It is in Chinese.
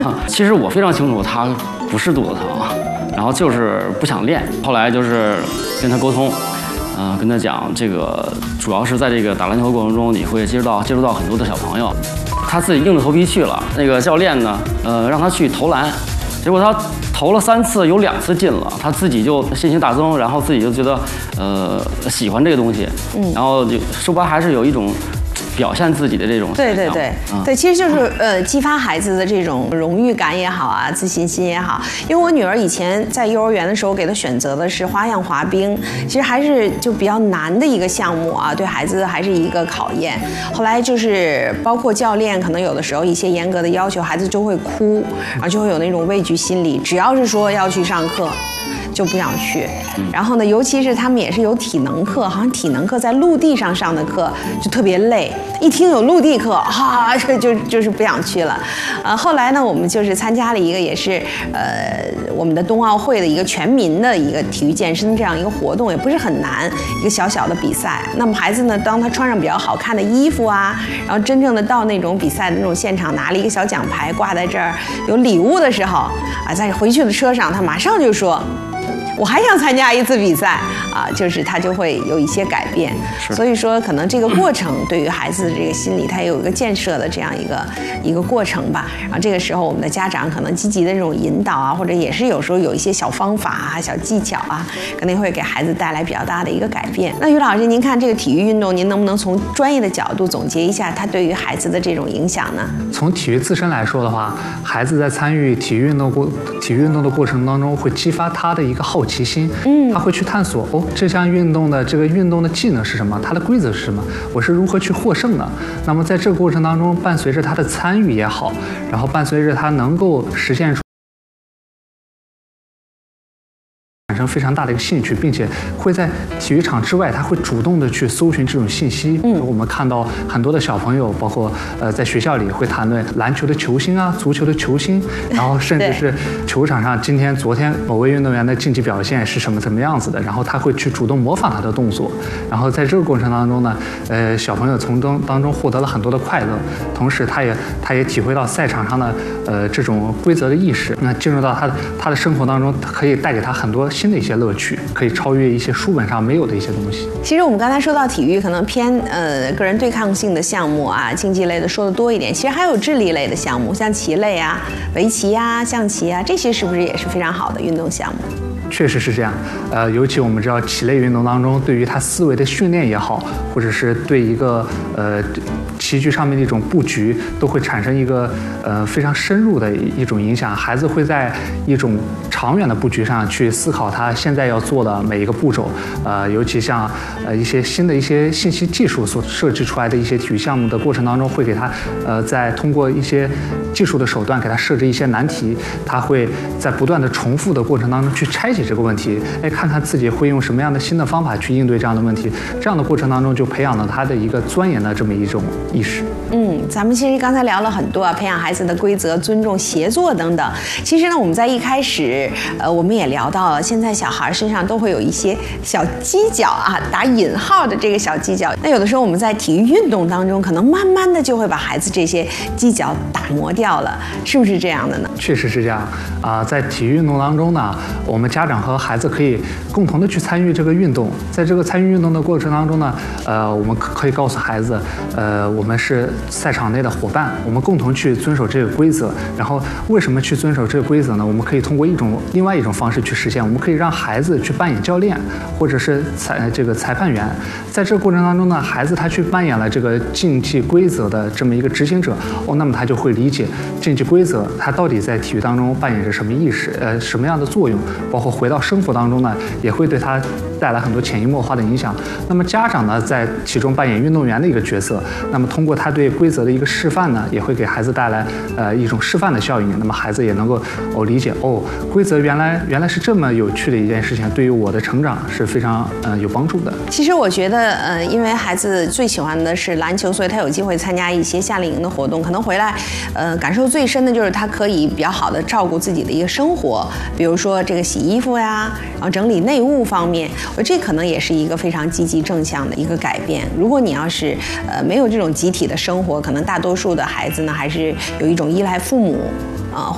其实我非常清楚他不是肚子疼，然后就是不想练。后来就是跟他沟通，跟他讲这个主要是在这个打篮球过程中，你会接触到很多的小朋友，他自己硬着头皮去了。那个教练呢，让他去投篮，结果他投了3次，有2次进了，他自己就信心大增，然后自己就觉得喜欢这个东西，然后就说白还是有一种表现自己的这种对，其实就是激发孩子的这种荣誉感也好啊，自信心也好。因为我女儿以前在幼儿园的时候给她选择的是花样滑冰，其实还是就比较难的一个项目啊，对孩子还是一个考验。后来就是包括教练可能有的时候一些严格的要求，孩子就会哭，然后就会有那种畏惧心理，只要是说要去上课就不想去。然后呢，尤其是他们也是有体能课，好像体能课在陆地上上的课就特别累，一听有陆地课，就是不想去了。后来呢，我们就是参加了一个也是我们的冬奥会的一个全民的一个体育健身这样一个活动，也不是很难，一个小小的比赛。那么孩子呢，当他穿上比较好看的衣服啊，然后真正的到那种比赛的那种现场，拿了一个小奖牌挂在这儿有礼物的时候啊，在回去的车上，他马上就说，我还想参加一次比赛啊，就是他就会有一些改变。所以说可能这个过程对于孩子的这个心理，他有一个建设的这样一个过程吧。然后这个时候我们的家长可能积极的这种引导啊，或者也是有时候有一些小方法啊、小技巧啊，可能会给孩子带来比较大的一个改变。那于老师，您看这个体育运动，您能不能从专业的角度总结一下它对于孩子的这种影响呢？ 从体育自身来说的话，孩子在参与体育运动的过程当中，会激发他的一个好奇心，他会去探索这项运动的技能是什么，它的规则是什么，我是如何去获胜的。那么在这个过程当中，伴随着他的参与也好，然后伴随着他能够实现出产生非常大的一个兴趣，并且会在体育场之外，他会主动的去搜寻这种信息。我们看到很多的小朋友，包括在学校里会谈论篮球的球星啊、足球的球星，然后甚至是球场上昨天某位运动员的竞技表现是什么样子的，然后他会去主动模仿他的动作。然后在这个过程当中呢，小朋友从当中获得了很多的快乐，同时他也体会到赛场上的这种规则的意识。那进入到他的生活当中，可以带给他很多新的一些乐趣，可以超越一些书本上没有的一些东西。 其实我们刚才说到体育可能偏个人对抗性的项目啊，竞技类的说的多一点，其实还有智力类的项目，像棋类啊、围棋啊、象棋啊，这些是不是也是非常好的运动项目？ 确实是这样，尤其我们知道棋类运动当中，对于他思维的训练也好，或者是对一个棋局上面的一种布局，都会产生一个非常深入的一种影响。孩子会在一种长远的布局上去思考他现在要做的每一个步骤，尤其像一些新的一些信息技术所设计出来的一些体育项目的过程当中，会给他在通过一些技术的手段给他设置一些难题，他会在不断的重复的过程当中去拆解这个问题，看看自己会用什么样的新的方法去应对这样的问题。这样的过程当中，就培养了他的一个钻研的这么一种意识。 咱们其实刚才聊了很多啊，培养孩子的规则、尊重、协作等等。其实呢，我们在一开始，我们也聊到了，现在小孩身上都会有一些小犄角啊，打引号的这个小犄角。那有的时候我们在体育运动当中，可能慢慢的就会把孩子这些犄角打磨掉了，是不是这样的呢？ 确实是这样啊，在体育运动当中呢，我们家长和孩子可以共同的去参与这个运动。在这个参与运动的过程当中呢，我们可以告诉孩子，我们是赛场内的伙伴，我们共同去遵守这个规则。然后为什么去遵守这个规则呢？我们可以通过另外一种方式去实现。我们可以让孩子去扮演教练，或者是裁判员。在这个过程当中呢，孩子他去扮演了这个竞技规则的这么一个执行者，那么他就会理解竞技规则它到底在体育当中扮演着什么意识，什么样的作用，包括回到生活当中呢，也会对他带来很多潜移默化的影响。那么家长呢，在其中扮演运动员的一个角色，那么通过他对规则的一个示范呢，也会给孩子带来一种示范的效应。那么孩子也能够理解规则原来是这么有趣的一件事情，对于我的成长是非常有帮助的。 其实我觉得因为孩子最喜欢的是篮球，所以他有机会参加一些夏令营的活动，可能回来感受最深的就是他可以比较好的照顾自己的一个生活，比如说这个洗衣服呀，然后整理内务方面，我这可能也是一个非常积极正向的一个改变。如果你要是没有这种集体的生活，可能大多数的孩子呢还是有一种依赖父母